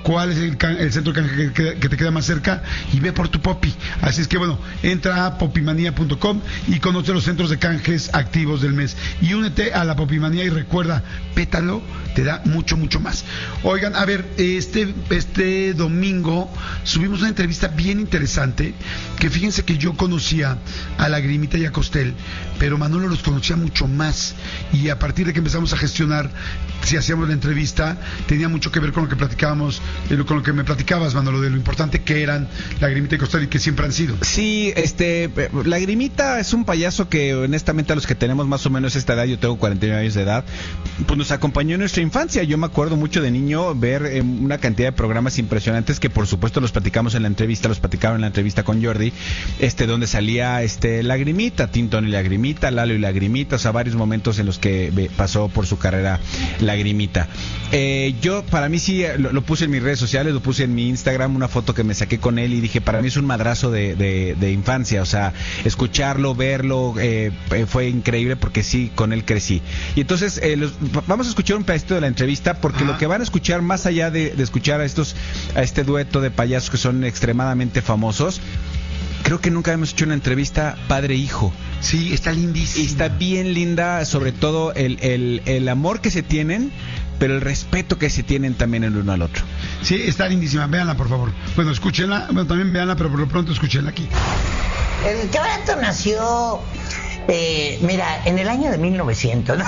cuál es el centro de canje que te queda más cerca y ve por tu Poppy. Así es que bueno, entra a poppymanía.com y conoce los centros de canjes activos del mes y únete a la Poppymanía y recuerda, Pétalo te da mucho más. Oigan, a ver, este domingo subimos una entrevista bien interesante, que fíjense que yo conocía a Lagrimita y a Costel, pero Manolo los conocía mucho más, y a partir de que empezamos a gestionar si hacíamos la entrevista, tenía mucho que ver con lo que platicábamos, con lo que me platicabas, Manolo, de lo importante que eran Lagrimita y Costel y que siempre han sido. Sí, Lagrimita es un payaso que honestamente a los que tenemos más o menos esta edad, yo tengo 49 años de edad, pues nos acompañó en nuestra infancia. Yo me acuerdo mucho de niño ver una cantidad de programas impresionantes que por supuesto los platicamos en la entrevista, los platicaron en la entrevista con Jordi, donde salía Lagrimita, Tintón y Lagrimita, Lalo y Lagrimita, o sea, varios momentos en los que pasó por su carrera Lagrimita. Yo, para mí sí, lo puse en mis redes sociales, lo puse en mi Instagram, una foto que me saqué con él y dije, para mí es un madrazo de infancia, o sea, escucharlo, verlo, fue increíble porque sí, con él crecí. Y entonces, vamos a escuchar un pedacito de la entrevista, porque lo que van a escuchar, más allá de escuchar a este dueto de payasos que son extremadamente famosos, creo que nunca hemos hecho una entrevista padre-hijo. Sí, está lindísima. Está bien linda, sobre todo el amor que se tienen, pero el respeto que se tienen también el uno al otro. Sí, está lindísima, véanla por favor. Bueno, escúchenla, bueno, también véanla, pero por lo pronto escúchenla aquí. El Quebarato nació, mira, en el año de 1900.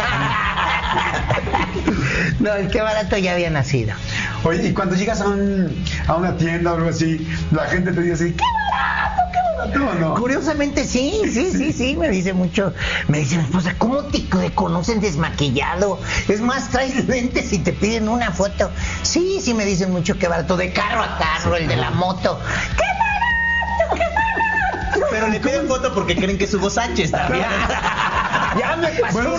No, el Quebarato ya había nacido. Oye, y cuando llegas a una tienda o algo así, la gente te dice así, ¡qué barato, no! Curiosamente sí, me dice mucho. Me dice mi esposa, ¿cómo te conocen desmaquillado? Es más, traes lentes y te piden una foto. Sí, me dicen mucho, qué barato, de carro a carro, el de la moto. ¡Qué barato! Pero le piden foto porque creen que es Hugo Sánchez también. Ya me pasó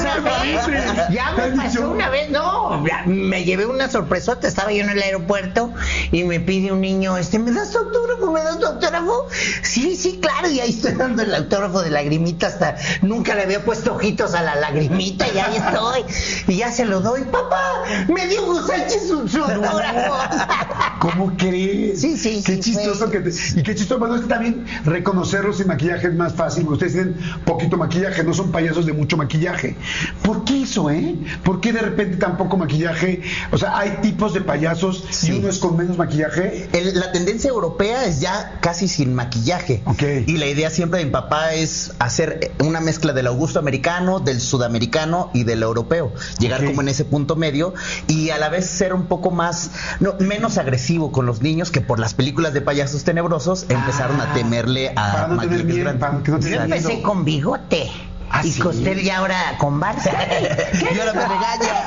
una vez, no, me llevé una sorpresota, estaba yo en el aeropuerto y me pide un niño, ¿me das tu autógrafo? Sí, claro, y ahí estoy dando el autógrafo de Lagrimita, hasta nunca le había puesto ojitos a la Lagrimita y ahí estoy, y ya se lo doy, papá, me dio Hugo Sánchez su autógrafo. ¿Cómo crees? Sí. Qué chistoso y qué chistoso, bueno, es que también reconocerlos sin maquillaje es más fácil, porque ustedes tienen poquito maquillaje, no son payasos de mucho maquillaje. ¿Por qué eso, ¿Por qué de repente tan poco maquillaje? O sea, hay tipos de payasos y uno es con menos maquillaje. La tendencia europea es ya casi sin maquillaje. Okay. Y la idea siempre de mi papá es hacer una mezcla del augusto americano, del sudamericano y del europeo. Llegar como en ese punto medio y a la vez ser un poco menos agresivo con los niños, que por las películas de payasos tenebrosos empezaron a temerle a maquillaje. Yo empecé con bigote. Y ¿sí? Costel ya ahora con barba. Y ahora me regaña.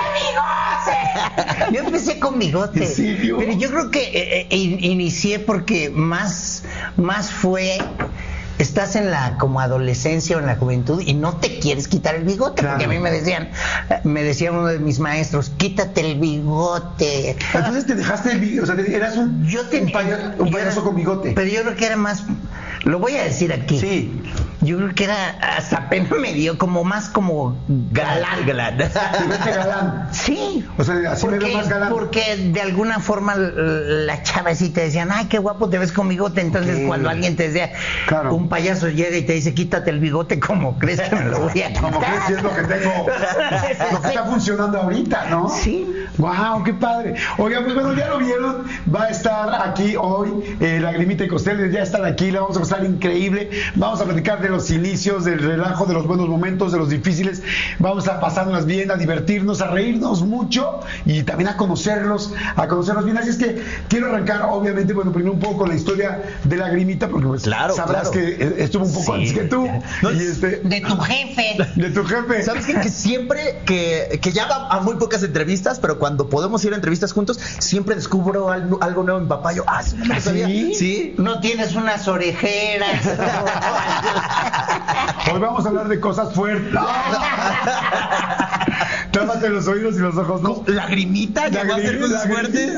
¡Qué bigote! Yo empecé con bigote. ¿En serio? Pero yo creo que inicié porque más fue... Estás en la como adolescencia o en la juventud y no te quieres quitar el bigote, claro. Porque a mí me decía uno de mis maestros, quítate el bigote. Entonces te dejaste el bigote, o sea, eras un payaso con bigote. Pero yo creo que era más, lo voy a decir aquí. Sí. Yo creo que era, hasta pena me dio, más como galán. ¿Te viste galán? Sí. O sea, así me veo más galán. Porque de alguna forma la chava sí te decían, ay, qué guapo te ves con bigote. Entonces cuando alguien te decía, claro, un payaso llega y te dice, quítate el bigote, ¿cómo crees que me lo voy a quitar? Como crees que es lo que tengo, lo que está funcionando ahorita, ¿no? Sí. Wow, qué padre. Oigan, pues bueno, ya lo vieron, va a estar aquí hoy Lagrimita y Costel, ya están aquí, la vamos a pasar increíble, vamos a platicar de los inicios, del relajo, de los buenos momentos, de los difíciles, vamos a pasarnos bien, a divertirnos, a reírnos mucho y también a conocerlos bien. Así es que quiero arrancar, obviamente, bueno, primero un poco con la historia de Lagrimita, porque pues sabrás que estuvo un poco antes que tú. No, y de tu jefe. De tu jefe. ¿Sabes qué? Que siempre, que ya va a muy pocas entrevistas, pero cuando podemos ir a entrevistas juntos, siempre descubro algo nuevo en mi papá. Yo, sí, no lo sabía. ¿Sí? No tienes unas orejeras. Hoy vamos a hablar de cosas fuertes. Tápate los oídos y los ojos, ¿no? Lagrimita, ya va a hacer cosas fuertes.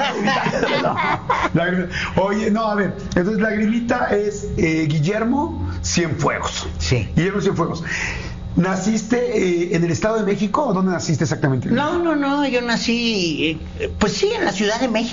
Oye, no, a ver, entonces Lagrimita es Guillermo Cienfuegos. Sí. Guillermo Cienfuegos. ¿Naciste en el Estado de México o dónde naciste exactamente? No, yo nací, pues sí, en la Ciudad de México.